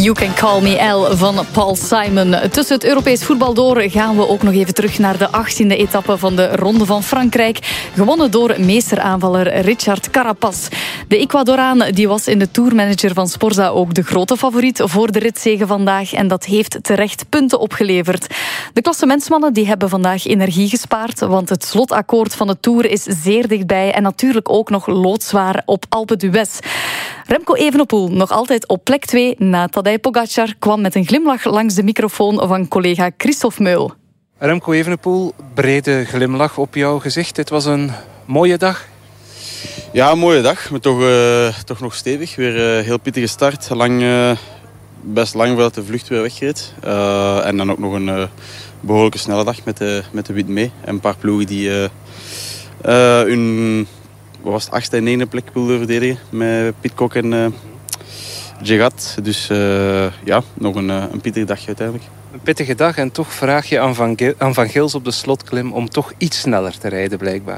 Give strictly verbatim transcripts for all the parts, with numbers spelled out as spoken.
You Can Call Me L van Paul Simon. Tussen het Europees voetbal door gaan we ook nog even terug naar de achttiende etappe van de Ronde van Frankrijk. Gewonnen door meesteraanvaller Richard Carapaz. De Ecuadoraan die was in de tourmanager van Sporza ook de grote favoriet voor de ritzege vandaag. En dat heeft terecht punten opgeleverd. De klassementsmannen die hebben vandaag energie gespaard, want het slotakkoord van de Tour is zeer dichtbij en natuurlijk ook nog loodzwaar op Alpe d'Huez. Remco Evenepoel, nog altijd op plek twee na Tadej Pogacar, kwam met een glimlach langs de microfoon van collega Christophe Meul. Remco Evenepoel, brede glimlach op jouw gezicht. Het was een mooie dag. Ja, een mooie dag, maar toch, uh, toch nog stevig. Weer een uh, heel pittige start. Lang, uh, best lang voordat de vlucht weer wegreed. Uh, en dan ook nog een uh, behoorlijke snelle dag met de, met de wind mee. En een paar ploegen die uh, uh, hun wat was het, achtste en negende plek wilden verdedigen. Met Pidcock en uh, Jegat. Dus uh, ja, nog een, uh, een pittige dag uiteindelijk. Een pittige dag en toch vraag je aan Van, Gil, aan Van Gils op de slotklim om toch iets sneller te rijden blijkbaar.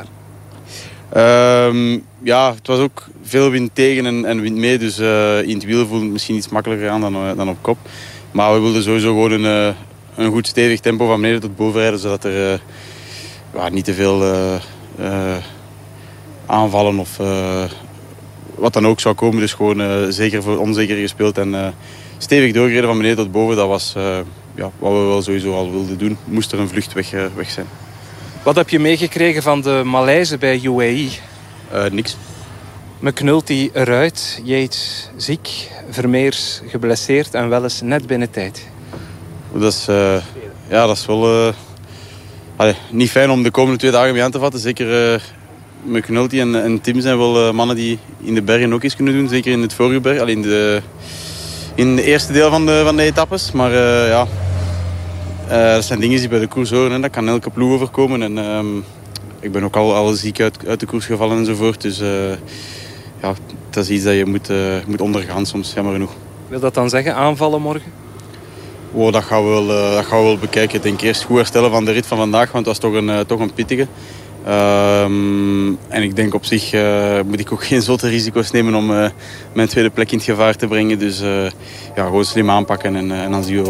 Um, ja, het was ook veel wind tegen en, en wind mee. Dus uh, in het wiel voelde het misschien iets makkelijker aan dan, uh, dan op kop. Maar we wilden sowieso gewoon een, uh, een goed stevig tempo van beneden tot boven rijden. Zodat er uh, ja, niet te veel uh, uh, aanvallen of uh, wat dan ook zou komen. Dus gewoon uh, zeker voor onzeker gespeeld. En uh, stevig doorgereden van beneden tot boven. Dat was uh, ja, wat we wel sowieso al wilden doen. Moest er een vlucht weg, uh, weg zijn. Wat heb je meegekregen van de malaise bij U A E? Uh, niks. McNulty eruit, Yates ziek, Vermeers geblesseerd en wel eens net binnen tijd. Dat is, uh, ja, dat is wel uh, allee, niet fijn om de komende twee dagen mee aan te vatten. Zeker uh, McNulty en, en Tim zijn wel uh, mannen die in de bergen ook iets kunnen doen. Zeker in het vorige berg, allee, in, de, in het eerste deel van de, van de etappes. Maar uh, ja... Uh, dat zijn dingen die bij de koers horen. Hè. Dat kan elke ploeg overkomen. En, uh, ik ben ook al, al ziek uit, uit de koers gevallen enzovoort. Dus uh, ja, dat is iets dat je moet, uh, moet ondergaan soms, jammer genoeg. Wil dat dan zeggen aanvallen morgen? Oh, dat, gaan we wel, uh, dat gaan we wel bekijken. Ik denk eerst goed herstellen van de rit van vandaag. Want dat was toch een, uh, toch een pittige. Uh, en ik denk op zich uh, moet ik ook geen zotte risico's nemen om uh, mijn tweede plek in het gevaar te brengen. Dus uh, ja, gewoon slim aanpakken en, uh, en dan zien we